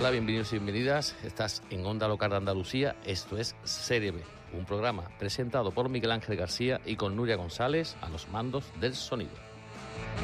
Hola, bienvenidos y bienvenidas. Estás en Onda Local de Andalucía. Esto es Serie B, un programa presentado por Miguel Ángel García y con Nuria González a los mandos del sonido.